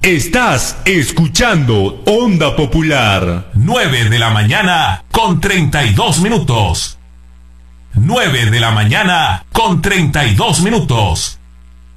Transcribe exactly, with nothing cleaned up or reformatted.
Estás escuchando Onda Popular. nueve de la mañana con treinta y dos minutos. nueve de la mañana con treinta y dos minutos.